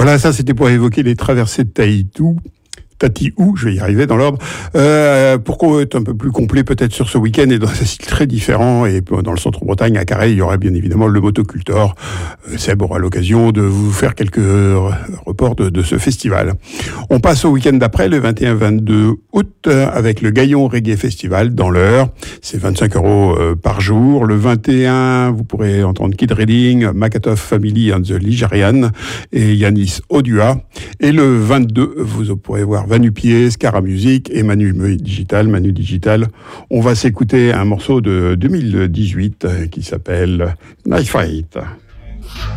Voilà, ça c'était pour évoquer les traversées de Tatiou, je vais y arriver dans l'ordre. Pour qu'on être un peu plus complet peut-être sur ce week-end et dans un style très différent, et dans le centre-Bretagne, à Carhaix, il y aura bien évidemment le Motocultor. Seb aura l'occasion de vous faire quelques reports de ce festival. On passe au week-end d'après, le 21-22 août, avec le Gaillon Reggae Festival dans l'Eure. C'est 25 € par jour. Le 21, vous pourrez entendre Kid Reading, Makatoff Family and the Ligerian et Yanis Odua. Et le 22, vous pourrez voir Vanupier, Scara Music et Manu Digital. On va s'écouter un morceau de 2018 qui s'appelle Night Fight.